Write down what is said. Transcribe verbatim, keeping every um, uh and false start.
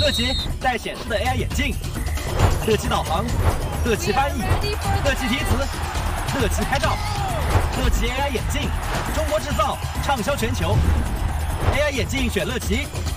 乐奇带显示的 A I 眼镜，乐奇导航，乐奇翻译，乐奇提词，乐奇拍照，乐奇 A I 眼镜，中国制造，畅销全球。A I 眼镜选乐奇。